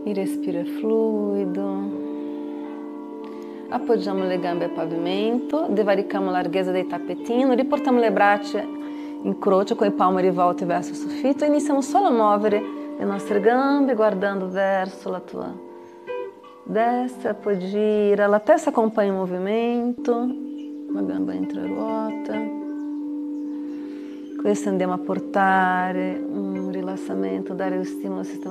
Il respiro è fluido. Appoggiamo le gambe al pavimento, divarichiamo la larghezza dei tappetini, riportiamo le braccia in croce con i palmi rivolti verso il soffitto e iniziamo solo a muovere le nostre gambe guardando verso la tua destra, poi gira, la testa accompagna il movimento, la gamba entreruota. Questo andiamo a portare un rilassamento, dare lo stimolo al sistema